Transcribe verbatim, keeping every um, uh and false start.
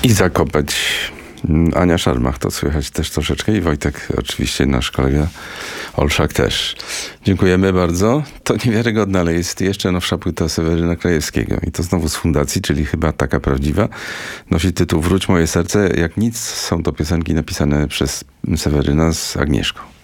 I zakopać. Ania Szarmach to słychać też troszeczkę i Wojtek oczywiście, nasz kolega Olszak też. Dziękujemy bardzo. To niewiarygodne, ale jest jeszcze nowsza płyta Seweryna Krajewskiego i to znowu z fundacji, czyli chyba taka prawdziwa. Nosi tytuł Wróć moje serce. Jak nic, są to piosenki napisane przez Seweryna z Agnieszką.